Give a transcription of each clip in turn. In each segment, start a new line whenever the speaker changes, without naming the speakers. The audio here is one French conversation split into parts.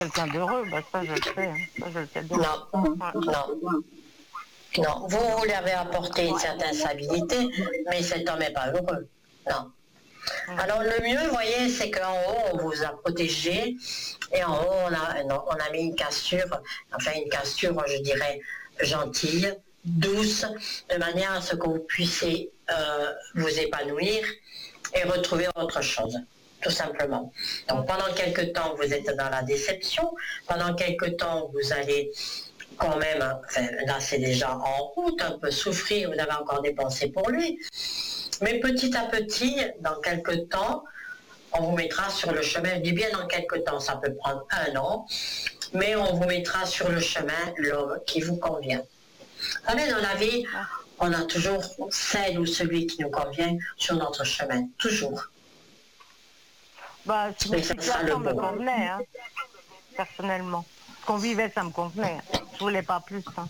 quelqu'un d'heureux, bah ça je le sais, hein. Ça je le sais bien.
Non,
Ouais.
non, non. Vous lui avez apporté une
Ouais.
certaine stabilité, mais cet homme n'est pas heureux. Non.
Mm.
Alors le mieux, vous voyez, c'est qu'en haut, on vous a protégé, et en haut, on a mis une cassure, enfin une cassure, je dirais, gentille, douce, de manière à ce que vous puissiez vous épanouir et retrouver autre chose, tout simplement. Donc pendant quelque temps, vous êtes dans la déception, pendant quelque temps, vous allez quand même, enfin, là c'est déjà en route, un peu souffrir, vous avez encore des pensées pour lui, mais petit à petit, dans quelques temps, on vous mettra sur le chemin, je dis bien dans quelques temps, ça peut prendre 1 an, mais on vous mettra sur le chemin l'homme qui vous convient. Vous savez, dans la vie, on a toujours celle ou celui qui nous convient sur notre chemin, toujours.
Bah,
Et
la
ça sera le
situation me
bon.
convenait, hein, personnellement. Ce qu'on vivait, ça me convenait. Je voulais pas plus, hein.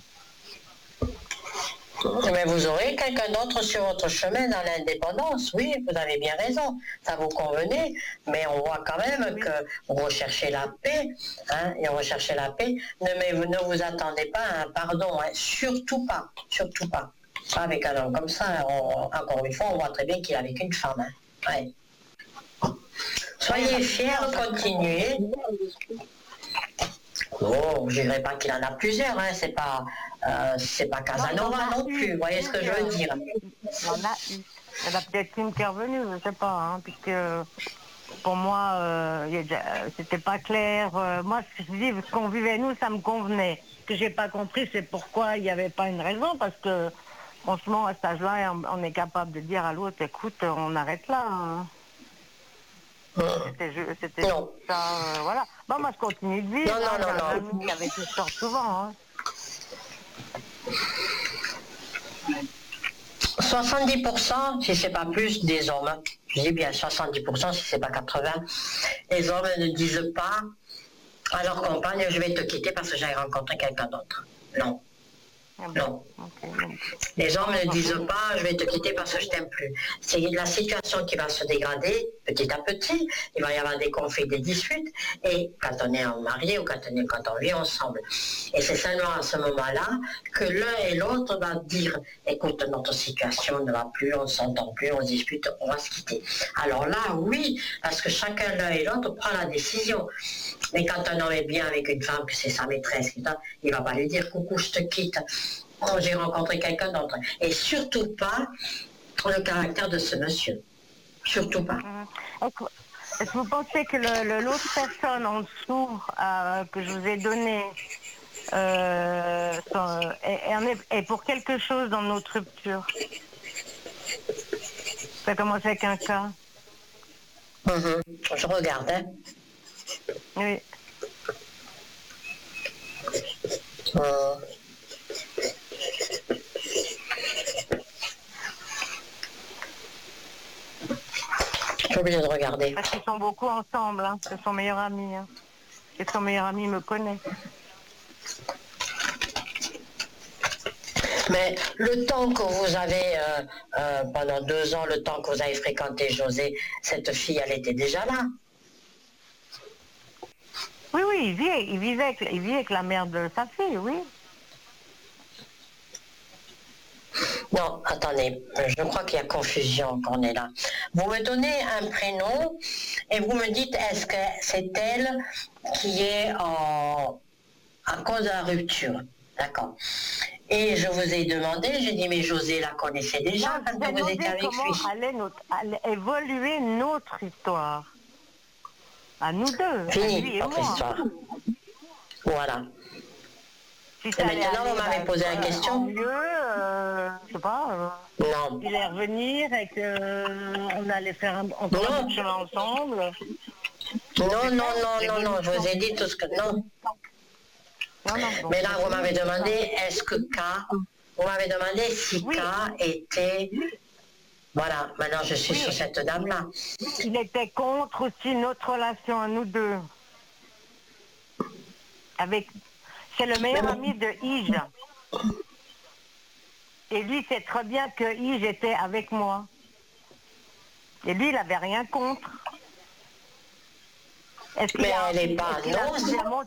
Mais vous aurez quelqu'un d'autre sur votre chemin dans l'indépendance, oui, vous avez bien raison, ça vous convenait, mais on voit quand même que vous recherchez la paix, hein, et recherchez la paix, mais vous ne vous attendez pas à un pardon, hein, surtout pas, surtout pas. Pas avec un homme comme ça, hein, encore une fois, on voit très bien qu'il est avec une femme. Hein. Ouais. Soyez fiers, continuez. Oh, je dirais pas qu'il en a plusieurs, hein, c'est pas Casanova non plus, vous voyez ce que je veux dire.
Il y en a eu. Il y en a peut-être une qui est revenue, je sais pas, hein, puisque pour moi, c'était pas clair. Moi, ce qu'on vivait nous, ça me convenait. Ce que j'ai pas compris, c'est pourquoi il n'y avait pas une raison, parce que franchement, à cet âge-là, on est capable de dire à l'autre, écoute, on arrête là. Hein. C'était
Non.
ça, voilà. Bon, moi, je continue de vivre.
Non,
Hein.
non,
J'ai
non,
un
non.
ami qui avait qui sort souvent. Hein.
70%, si c'est pas plus, des hommes, je dis bien 70%, si c'est pas 80%, les hommes ne disent pas à leur compagne, je vais te quitter parce que j'ai rencontré quelqu'un d'autre. Non. Non.
Okay.
Les hommes ne disent pas je vais te quitter parce que je t'aime plus. C'est la situation qui va se dégrader petit à petit. Il va y avoir des conflits, des disputes. Et quand on est marié ou quand on vit ensemble. Et c'est seulement à ce moment-là que l'un et l'autre va dire écoute, notre situation ne va plus, on ne s'entend plus, on se dispute, on va se quitter. Alors là, oui, parce que chacun l'un et l'autre prend la décision. Mais quand un homme est bien avec une femme, que c'est sa maîtresse, il ne va pas lui dire coucou, je te quitte. Oh, j'ai rencontré quelqu'un d'autre. Et surtout pas le caractère de ce monsieur. Surtout pas.
Est-ce que vous pensez que l'autre personne en dessous que je vous ai donné est pour quelque chose dans notre rupture? Ça commence avec un cas.
Je regarde, hein.
Oui.
Je suis obligée de regarder.
Parce qu'ils sont beaucoup ensemble, hein. C'est son meilleur ami. Hein. Et son meilleur ami me connaît.
Mais le temps que vous avez, pendant 2 ans, le temps que vous avez fréquenté José, cette fille, elle était déjà là.
Oui, il vit avec la mère de sa fille, oui.
Non, attendez, je crois qu'il y a confusion quand on est là. Vous me donnez un prénom et vous me dites est-ce que c'est elle qui est à cause de la rupture. D'accord. Et je vous ai demandé, j'ai dit mais José la connaissait déjà quand vous étiez avec lui.
Allait évoluer notre histoire. À nous deux, à lui
Fini
et
votre
moi.
histoire. Voilà.
Si
Et maintenant vous m'avez posé la question.
Mieux, je sais pas.
Non.
Il allait revenir et qu'on allait faire encore un chemin ensemble.
Non, je vous ai dit tout ce que... Non. Mais là, vous m'avez demandé, est-ce que K... Vous m'avez demandé si K était... Voilà, maintenant je suis sur cette dame-là.
Il était contre aussi notre relation à nous deux. C'est le meilleur ami de Ige. Et lui sait très bien que Ige était avec moi. Et lui, il n'avait rien contre.
Mais elle n'est pas non.